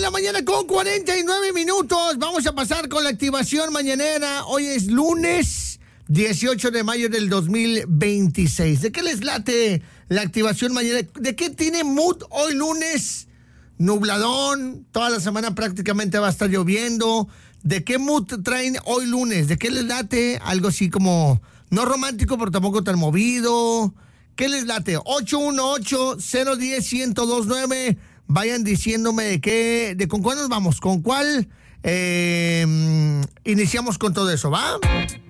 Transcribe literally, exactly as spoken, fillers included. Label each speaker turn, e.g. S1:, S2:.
S1: la mañana con cuarenta y nueve minutos. Vamos a pasar con la activación mañanera. Hoy es lunes dieciocho de mayo del dos mil veintiséis. ¿De qué les late la activación mañanera? ¿De qué tiene mood hoy lunes? Nubladón, toda la semana prácticamente va a estar lloviendo. ¿De qué mood traen hoy lunes? ¿De qué les late? Algo así como, no romántico, pero tampoco tan movido. ¿Qué les late? ocho uno ocho, cero uno cero, uno cero dos nueve. Vayan diciéndome de qué, de con cuál nos vamos, con cuál eh, iniciamos con todo eso, ¿va?